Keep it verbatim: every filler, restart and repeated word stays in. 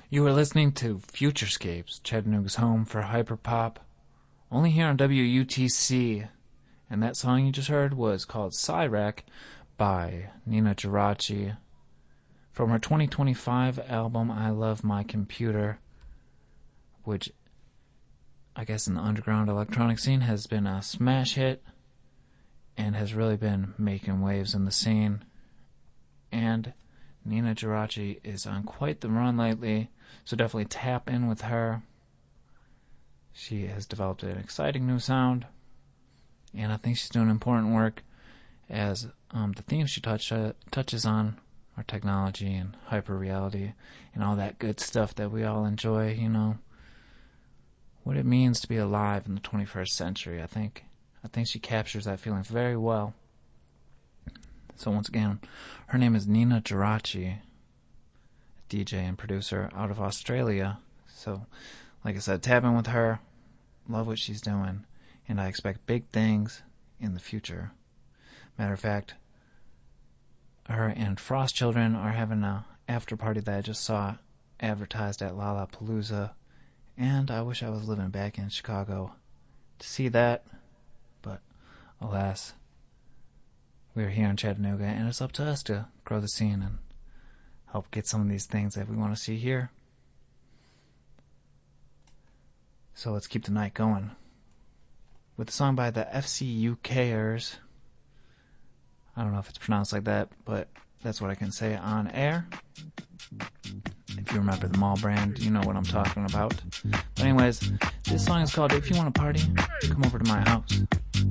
You are listening to Futurescapes, Chattanooga's home for hyperpop, only here on W U T C. And that song you just heard was called Cyrac by Nina Geraci from her twenty twenty-five album I Love My Computer, which I guess in the underground electronic scene has been a smash hit and has really been making waves in the scene. And Nina Geraci is on quite the run lately, so definitely tap in with her. She has developed an exciting new sound, and I think she's doing important work as um, the themes she touch, uh, touches on are technology and hyper-reality and all that good stuff that we all enjoy, you know, what it means to be alive in the twenty-first century. I think, I think she captures that feeling very well. So once again, her name is Nina Geraci, a D J and producer out of Australia. So, like I said, tap in with her. Love what she's doing. And I expect big things in the future. Matter of fact, her and Frost Children are having a after party that I just saw advertised at Lollapalooza. And I wish I was living back in Chicago to see that. But, alas, we're here in Chattanooga, and it's up to us to grow the scene and help get some of these things that we want to see here. So let's keep the night going with a song by the F C U Kers. I don't know if it's pronounced like that, but that's what I can say on air. If you remember the mall brand, you know what I'm talking about. But anyways, this song is called If You Want to Party, Come Over to My House.